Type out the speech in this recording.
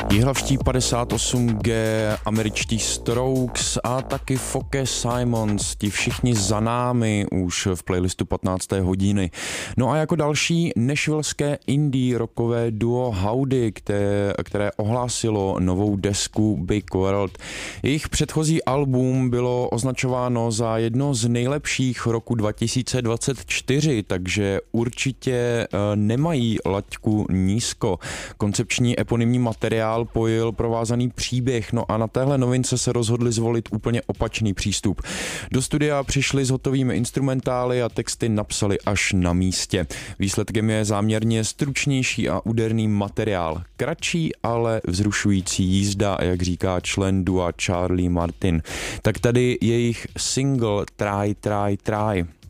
Jihlavští 58G, američtí Strokes a taky Foke Simons, ti všichni za námi už v playlistu 15. hodiny. No a jako další nashvilleské indie rockové duo Howdy, které ohlásilo novou desku Big World. Jejich předchozí album bylo označováno za jedno z nejlepších roku 2024, takže určitě nemají laťku nízko. Koncepční eponymní materiál pojil provázaný příběh, no a na téhle novince se rozhodli zvolit úplně opačný přístup. Do studia přišli s hotovými instrumentály a texty napsali až na místě. Výsledkem je záměrně stručnější a úderný materiál. Kratší, ale vzrušující jízda, jak říká člen dua Charlie Martin. Tak tady jejich single Try, Try, Try.